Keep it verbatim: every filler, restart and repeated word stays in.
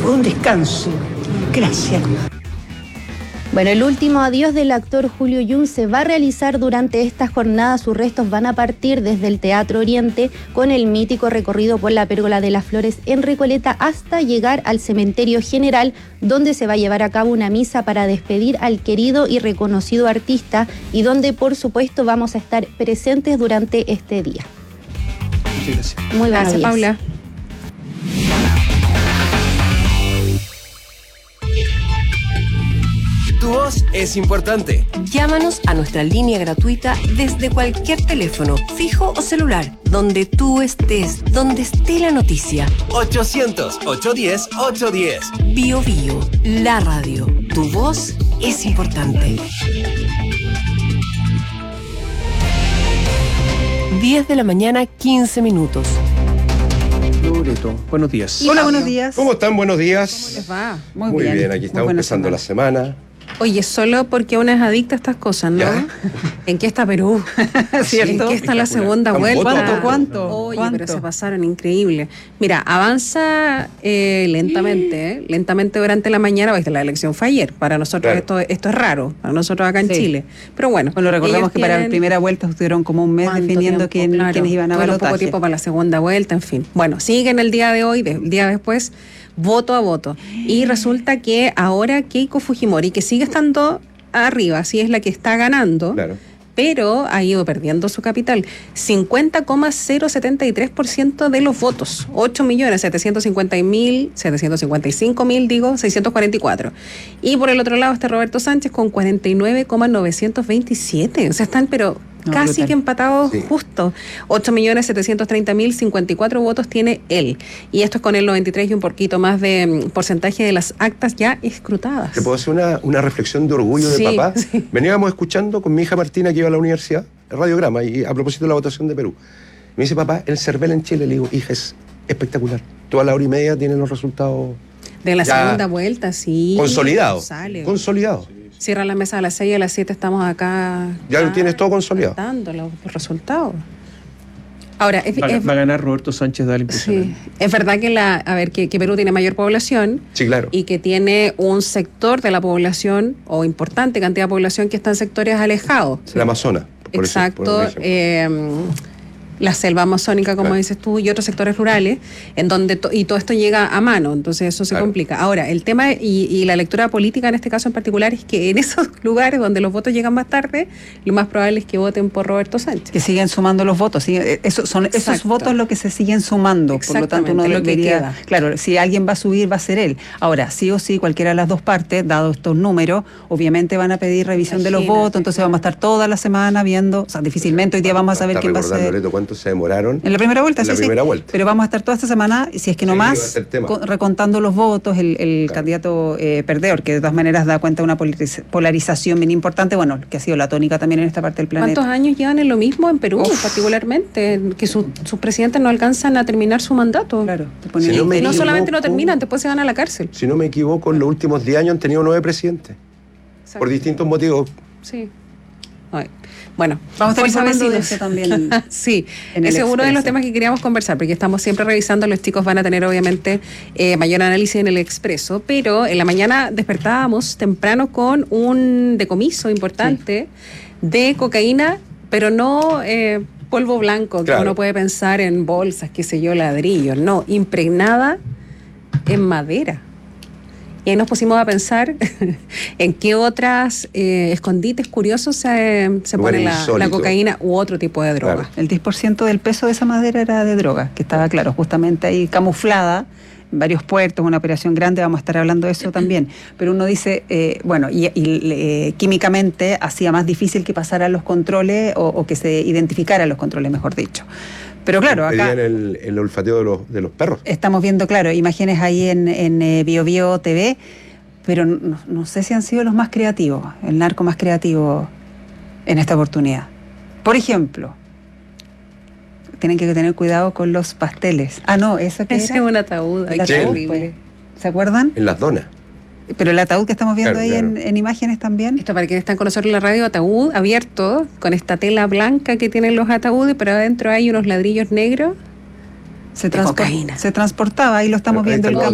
un descanso. Gracias. Bueno, el último adiós del actor Julio Jung se va a realizar durante esta jornada. Sus restos van a partir desde el Teatro Oriente con el mítico recorrido por la Pérgola de las Flores en Recoleta hasta llegar al Cementerio General, donde se va a llevar a cabo una misa para despedir al querido y reconocido artista y donde, por supuesto, vamos a estar presentes durante este día. Muchas gracias. Muy buenos Gracias, días. Paula. Tu voz es importante. Llámanos a nuestra línea gratuita desde cualquier teléfono, fijo o celular, donde tú estés, donde esté la noticia. ochocientos, ochocientos diez, ochocientos diez. Bio Bio, la radio. Tu voz es importante. diez de la mañana, quince minutos. Loreto, buenos días. Hola, buenos días. ¿Cómo están? Buenos días. ¿Cómo les va? Muy, Muy bien. bien, aquí estamos empezando la semana. Oye, solo porque una es adicta a estas cosas, ¿no? ¿Ya? ¿En qué está Perú? ¿Cierto? ¿En qué está la segunda vuelta? ¿Cuánto? ¿Cuánto? Oye, ¿Cuánto? pero se pasaron increíble. Mira, avanza eh, lentamente, ¿eh? lentamente durante la mañana. Pues, la elección fue ayer. Para nosotros Claro. esto, esto es raro, para nosotros acá en Sí. Chile. Pero bueno. Bueno, recordemos ellos que para la tienen- primera vuelta estuvieron como un mes ¿Cuánto definiendo tiempo? quién, Claro. quiénes iban a Bueno, balotaje. poco tiempo para la segunda vuelta, en fin. Bueno, siguen el día de hoy, de- el día después, voto a voto. Y resulta que ahora Keiko Fujimori, que sigue estando arriba, sí es la que está ganando, Claro. pero ha ido perdiendo su capital. cincuenta coma cero setenta y tres por ciento de los votos. ocho millones setecientos cincuenta mil, setecientos cincuenta y cinco mil, digo, seiscientos cuarenta y cuatro. Y por el otro lado está Roberto Sánchez con cuarenta y nueve coma novecientos veintisiete. O sea, están pero No, casi brutal. que empatados Sí. justo. ocho millones setecientos treinta mil cincuenta y cuatro votos tiene él. Y esto es con el noventa y tres y un poquito más de mm, porcentaje de las actas ya escrutadas. ¿Te puedo hacer una, una reflexión de orgullo de Sí, papá? sí. Veníamos escuchando con mi hija Martina, que iba a la universidad, el radiograma, y a propósito de la votación de Perú. Me dice, papá, el CERVEL en Chile. Le digo, hija, es espectacular. Toda la hora y media tienen los resultados De la ya segunda vuelta, sí. consolidados. Sale. Consolidados. Cierra la mesa a las seis y a las siete estamos acá. Ya lo ah, tienes todo consolidado. Dando los, los resultados. Ahora, es, Va, es- va a ganar Roberto Sánchez, da la impresión. sí, es verdad que la, a ver, que, que Perú tiene mayor población Sí, claro. y que tiene un sector de la población o importante cantidad de población que está en sectores alejados. El Amazonas. por eso- Exacto. por ejemplo. eh, la selva amazónica, como Claro. dices tú, y otros sectores rurales, en donde to- y todo esto llega a mano, entonces eso se Claro. complica. Ahora, el tema y, y la lectura política en este caso en particular es que en esos lugares donde los votos llegan más tarde, lo más probable es que voten por Roberto Sánchez. Que siguen sumando los votos. sigue- eso, son esos Exacto. votos los que se siguen sumando. Por lo tanto, uno Exactamente, lo que debería. queda. Claro, si alguien va a subir, va a ser él. Ahora, sí o sí, cualquiera de las dos partes, dado estos números, obviamente van a pedir revisión de los Imagínate, votos. Entonces vamos a estar toda la semana viendo. O sea, difícilmente hoy día vamos a saber Está quién va a recordando, ser. Loreto, cuánto se demoraron. En la primera vuelta, En la sí, primera sí. vuelta. Pero vamos a estar toda esta semana, si es que no Sí, va a más, ser tema. co- recontando los votos, el, el Claro. candidato eh, perdedor, que de todas maneras da cuenta de una polariz- polarización bien importante, bueno, que ha sido la tónica también en esta parte del planeta. ¿Cuántos años llevan en lo mismo en Perú, particularmente? Que su- sus presidentes no alcanzan a terminar su mandato. Claro, te ponen Si no me Y no equivoco- solamente no terminan, después se van a la cárcel. Si no me equivoco, en los últimos diez años han tenido nueve presidentes. Exacto. Por distintos motivos. Sí. Ay. Bueno, Vamos a estar fuerza, informando de vecinos. eso también. Sí, en el ese es uno de los Expreso. temas que queríamos conversar, porque estamos siempre revisando, los chicos van a tener obviamente eh, mayor análisis en el Expreso, pero en la mañana despertábamos temprano con un decomiso importante de cocaína, pero no eh, polvo blanco, que Claro. uno puede pensar en bolsas, qué sé yo, ladrillos, no, impregnada en madera. Y ahí nos pusimos a pensar en qué otras eh, escondites curiosos se, se pone Lugares la, la insólitos. cocaína u otro tipo de droga. Claro. El diez por ciento del peso de esa madera era de droga, que estaba, claro, justamente ahí camuflada en varios puertos, una operación grande, vamos a estar hablando de eso también. Pero uno dice, eh, bueno, y, y eh, químicamente hacía más difícil que pasaran los controles o, o que se identificaran los controles, mejor dicho. Pero claro, acá Pedían el, el olfateo de los, de los perros. estamos viendo, claro, imágenes ahí en, en eh, Bio Bio T V, pero no, no sé si han sido los más creativos, el narco más creativo en esta oportunidad. Por ejemplo, tienen que tener cuidado con los pasteles. Ah, no, ¿eso qué Ese era? es un ataúd. Ay, El qué ataúd, horrible. pues. ¿Se acuerdan? En las donas. Pero el ataúd que estamos viendo Claro, ahí claro. En, en imágenes también. Esto para quienes están con nosotros en la radio, ataúd abierto, con esta tela blanca que tienen los ataúdes, pero adentro hay unos ladrillos negros. Se, de transpor- cocaína. se transportaba, ahí lo estamos Ahí viendo está el el